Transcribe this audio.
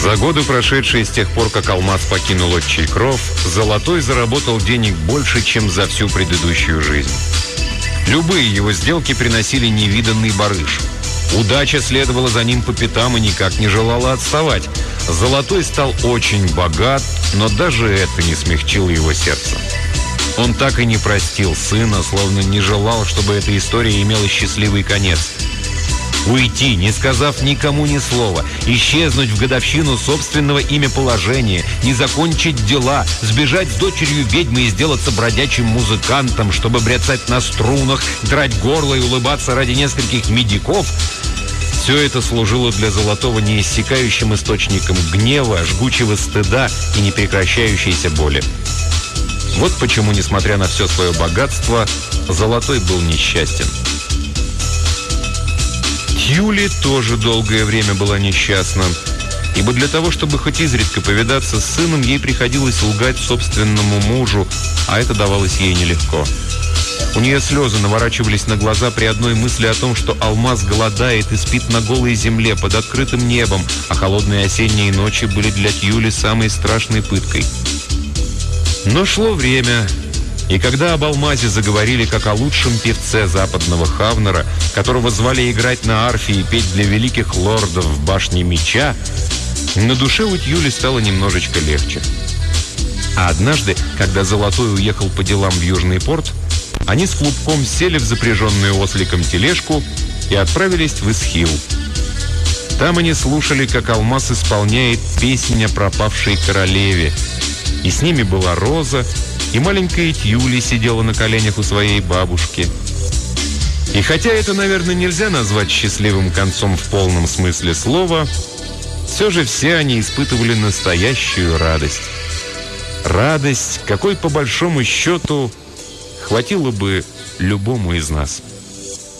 За годы, прошедшие с тех пор, как Алмаз покинул отчий кров, Золотой заработал денег больше, чем за всю предыдущую жизнь. Любые его сделки приносили невиданный барыш. Удача следовала за ним по пятам и никак не желала отставать. Золотой стал очень богат, но даже это не смягчило его сердце. Он так и не простил сына, словно не желал, чтобы эта история имела счастливый конец. Уйти, не сказав никому ни слова, исчезнуть в годовщину собственного имяположения, не закончить дела, сбежать с дочерью ведьмы и сделаться бродячим музыкантом, чтобы бряцать на струнах, драть горло и улыбаться ради нескольких медиков — все это служило для Золотого неиссякающим источником гнева, жгучего стыда и непрекращающейся боли. Вот почему, несмотря на все свое богатство, Золотой был несчастен. Тьюли тоже долгое время была несчастна, ибо для того, чтобы хоть изредка повидаться с сыном, ей приходилось лгать собственному мужу, а это давалось ей нелегко. У нее слезы наворачивались на глаза при одной мысли о том, что Алмаз голодает и спит на голой земле под открытым небом, а холодные осенние ночи были для Тьюли самой страшной пыткой. Но шло время, и когда об Алмазе заговорили как о лучшем певце западного Хавнера, которого звали играть на арфе и петь для великих лордов в башне меча, на душе у Тьюли стало немножечко легче. А однажды, когда Золотой уехал по делам в Южный порт, они с Клубком сели в запряженную осликом тележку и отправились в Исхил. Там они слушали, как Алмаз исполняет песнь о пропавшей королеве. И с ними была Роза, и маленькая Тьюли сидела на коленях у своей бабушки. И хотя это, наверное, нельзя назвать счастливым концом в полном смысле слова, все же все они испытывали настоящую радость. Радость, какой по большому счету хватило бы любому из нас.